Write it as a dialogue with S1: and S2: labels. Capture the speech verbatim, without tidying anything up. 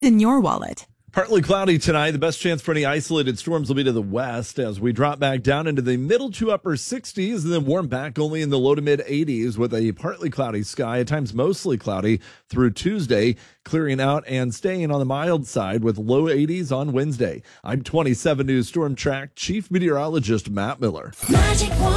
S1: in your wallet.
S2: Partly cloudy tonight. The best chance for any isolated storms will be to the west as we drop back down into the middle to upper sixties and then warm back only in the low to mid eighties with a partly cloudy sky, at times mostly cloudy through Tuesday, clearing out and staying on the mild side with low eighties on Wednesday. I'm twenty-seven News Storm Track Chief Meteorologist Matt Miller. Magic